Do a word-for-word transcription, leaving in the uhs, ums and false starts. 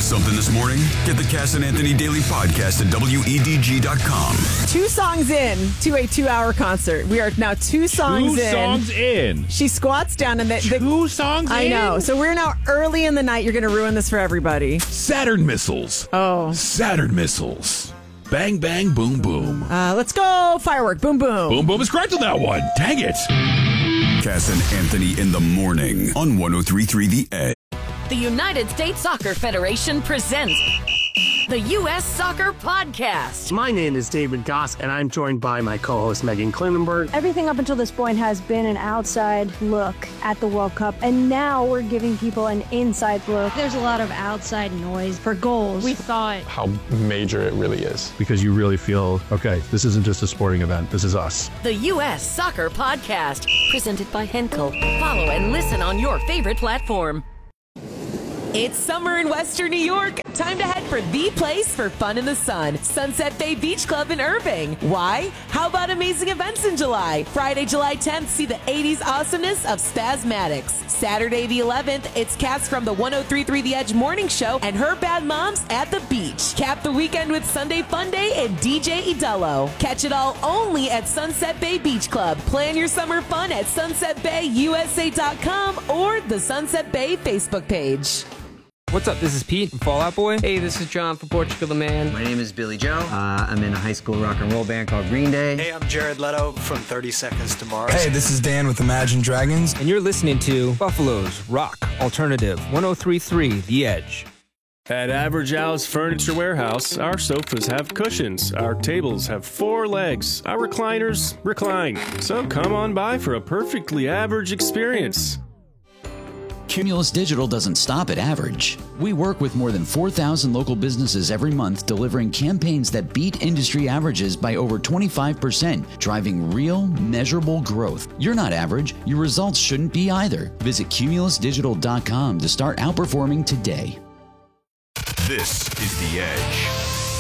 Miss something this morning? Get the Cass and Anthony Daily Podcast at W E D G dot com. Two songs in to a two-hour concert. We are now two songs two in. Two songs in. She squats down and the, the two songs I in. I know. So we're now early in the night. You're going to ruin this for everybody. Saturn missiles. Oh, Saturn missiles. Bang, bang, boom, boom. Uh, let's go. Firework. Boom, boom. Boom, boom is correct on that one. Dang it. Cass and Anthony in the morning on one oh three point three The Edge. The United States Soccer Federation presents the U S Soccer Podcast. My name is David Goss, and I'm joined by my co-host Megan Klinenberg. Everything up until this point has been an outside look at the World Cup, and now we're giving people an inside look. There's a lot of outside noise for goals. We thought how major it really is. Because you really feel, okay, this isn't just a sporting event, this is us. The U S Soccer Podcast, presented by Henkel. Follow and listen on your favorite platform. It's summer in Western New York. Time to head for the place for fun in the sun. Sunset Bay Beach Club in Irving. Why? How about amazing events in July? Friday, July tenth, see the eighties awesomeness of Spasmatics. Saturday the eleventh, it's Cass from the one oh three point three The Edge Morning Show and her bad moms at the beach. Cap the weekend with Sunday Fun Day and D J Idello. Catch it all only at Sunset Bay Beach Club. Plan your summer fun at sunset bay u s a dot com or the Sunset Bay Facebook page. What's up? This is Pete from Fall Out Boy. Hey, this is John from Portugal the Man. My name is Billy Joe. Uh, I'm in a high school rock and roll band called Green Day. Hey, I'm Jared Leto from thirty seconds to Mars. Hey, this is Dan with Imagine Dragons. And you're listening to Buffalo's Rock Alternative one oh three point three The Edge. At Average Al's Furniture Warehouse, our sofas have cushions, our tables have four legs, our recliners recline. So come on by for a perfectly average experience. Cumulus Digital doesn't stop at average. We work with more than four thousand local businesses every month, delivering campaigns that beat industry averages by over twenty-five percent, driving real, measurable growth. You're not average. Your results shouldn't be either. Visit cumulus digital dot com to start outperforming today. This is The Edge.